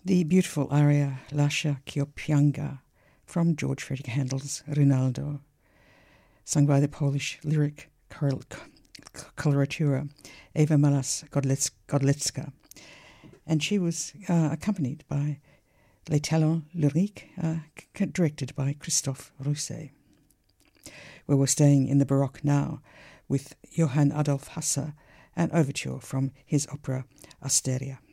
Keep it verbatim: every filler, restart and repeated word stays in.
the beautiful aria Lascia ch'io pianga from George Frederick Handel's Rinaldo, sung by the Polish lyric coloratura Eva Malas Godlecka. And she was uh, accompanied by Les Talents Lyriques, uh, directed by Christophe Rousset. Where we're staying in the Baroque now with Johann Adolf Hasse, an overture from his opera Asteria.